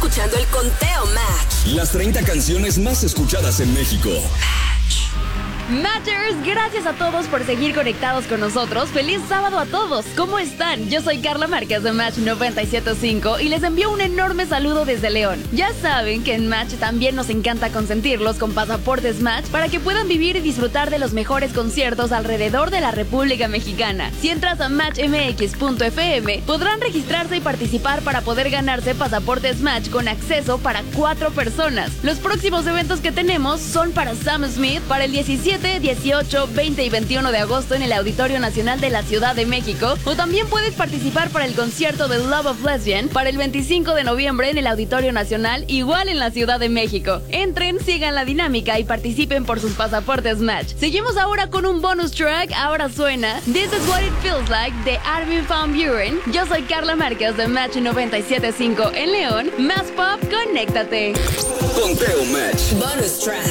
escuchando el Conteo Match. Las 30 canciones más escuchadas en México. Matchers, gracias a todos por seguir conectados con nosotros. ¡Feliz sábado a todos! ¿Cómo están? Yo soy Carla Márquez de Match 97.5 y les envío un enorme saludo desde León. Ya saben que en Match también nos encanta consentirlos con pasaportes Match para que puedan vivir y disfrutar de los mejores conciertos alrededor de la República Mexicana. Si entras a matchmx.fm, podrán registrarse y participar para poder ganarse pasaportes Match con acceso para 4 personas. Los próximos eventos que tenemos son para Sam Smith para el 17, 18, 20 y 21 de agosto en el Auditorio Nacional de la Ciudad de México, o también puedes participar para el concierto de Love of Lesbian para el 25 de noviembre en el Auditorio Nacional, igual en la Ciudad de México. Entren, sigan la dinámica y participen por sus pasaportes Match. Seguimos ahora con un bonus track. Ahora suena This is What It Feels Like de Armin van Buuren. Yo soy Carla Márquez de Match 97.5 en León. Más pop, conéctate. Conteo Match. Bonus track.